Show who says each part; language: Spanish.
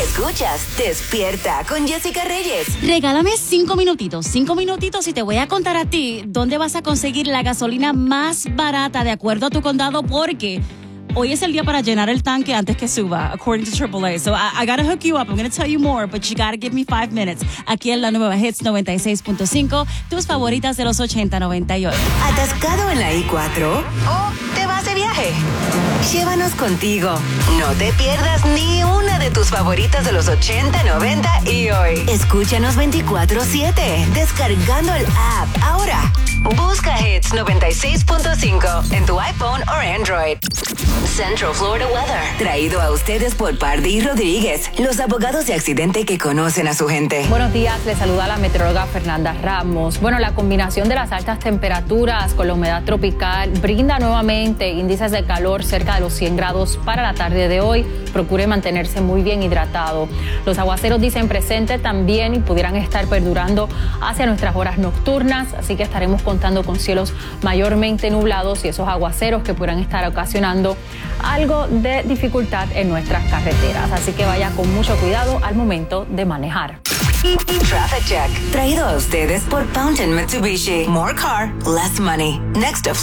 Speaker 1: Escuchas Despierta con Jessica Reyes.
Speaker 2: Regálame 5 minutitos y te voy a contar a ti dónde vas a conseguir la gasolina más barata de acuerdo a tu condado, porque hoy es el día para llenar el tanque antes que suba, according to AAA. So I gotta hook you up. I'm gonna tell you more, but you gotta give me 5 minutes. Aquí en la nueva Hits 96.5, tus favoritas de los 80-98.
Speaker 1: ¿Atascado en la I-4? ¿O te vas de viaje? Llévanos contigo. No te pierdas ni una de tus favoritas de los 80, 90 y hoy. Escúchanos 24/7, descargando el app ahora. Busca Hits 96.5 en tu iPhone o Android. Central Florida Weather. Traído a ustedes por Pardí Rodríguez, los abogados de accidente que conocen a su gente.
Speaker 3: Buenos días, les saluda la meteoróloga Fernanda Ramos. Bueno, la combinación de las altas temperaturas con la humedad tropical brinda nuevamente índices de calor cerca de los 100 grados para la tarde de hoy. Procure mantenerse muy bien hidratado. Los aguaceros dicen presente también y pudieran estar perdurando hacia nuestras horas nocturnas, así que estaremos contando con cielos mayormente nublados y esos aguaceros que pudieran estar ocasionando algo de dificultad en nuestras carreteras. Así que vaya con mucho cuidado al momento de manejar.
Speaker 1: Traffic Check. Traído a ustedes por Fountain Mitsubishi. More car, less money. Next to